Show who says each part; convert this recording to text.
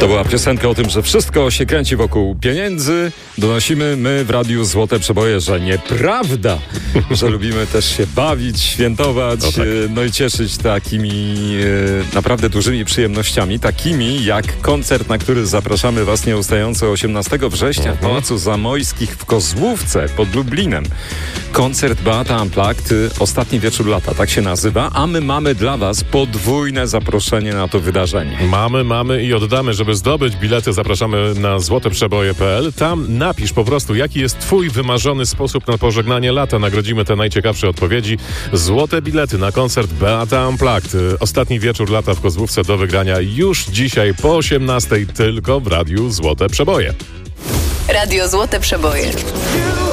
Speaker 1: To była piosenka o tym, że wszystko się kręci wokół pieniędzy. Donosimy my w Radiu Złote Przeboje, że nieprawda, że lubimy też się bawić, świętować, no i cieszyć takimi naprawdę dużymi przyjemnościami, takimi jak koncert, na który zapraszamy Was nieustająco 18 września w Pałacu Zamojskich w Kozłówce pod Lublinem. Koncert Beata Unplugged, ostatni wieczór lata, tak się nazywa, a my mamy dla Was podwójne zaproszenie na to wydarzenie.
Speaker 2: Mamy i oddamy, żeby zdobyć bilety. Zapraszamy na złoteprzeboje.pl. Tam napisz po prostu, jaki jest Twój wymarzony sposób na pożegnanie lata. Nagrodzimy te najciekawsze odpowiedzi. Złote bilety na koncert Beata Unplugged. Ostatni wieczór lata w Kozłówce do wygrania już dzisiaj po 18:00 tylko w Radiu Złote Przeboje.
Speaker 3: Radio Złote Przeboje.